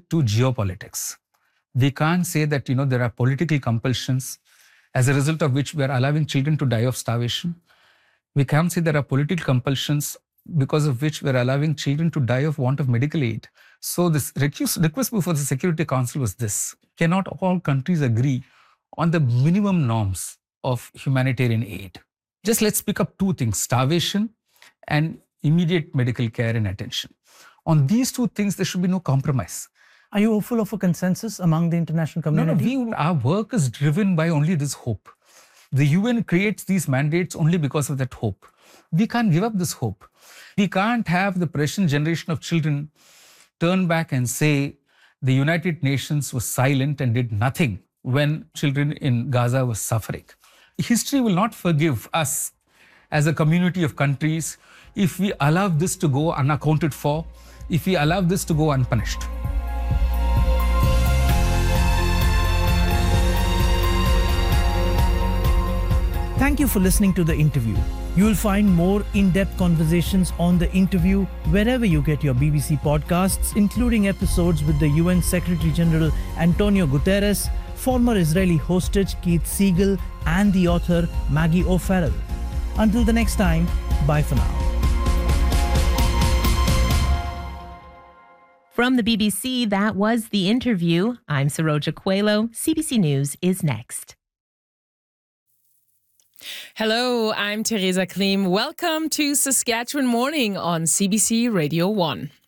to geopolitics. We can't say that, there are political compulsions as a result of which we are allowing children to die of starvation. We can't say there are political compulsions because of which we are allowing children to die of want of medical aid. So this request before the Security Council was this: cannot all countries agree on the minimum norms of humanitarian aid? Just let's pick up two things: starvation and immediate medical care and attention. On these two things, there should be no compromise. Are you hopeful of a consensus among the international community? No, our work is driven by only this hope. The UN creates these mandates only because of that hope. We can't give up this hope. We can't have the present generation of children turn back and say the United Nations was silent and did nothing when children in Gaza were suffering. History will not forgive us as a community of countries if we allow this to go unaccounted for, if we allow this to go unpunished. Thank you for listening to the interview. You will find more in-depth conversations on the interview wherever you get your BBC podcasts, including episodes with the UN Secretary General Antonio Guterres, former Israeli hostage Keith Siegel, and the author Maggie O'Farrell. Until the next time, bye for now. From the BBC, that was The Interview. I'm Saroja Coelho. CBC News is next. Hello, I'm Teresa Klim. Welcome to Saskatchewan Morning on CBC Radio 1.